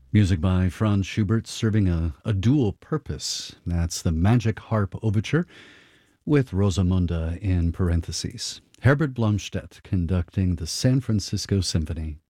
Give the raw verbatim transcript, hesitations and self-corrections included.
Music by Franz Schubert serving a, a dual purpose. That's the Magic Harp Overture with Rosamunde in parentheses. Herbert Blomstedt conducting the San Francisco Symphony.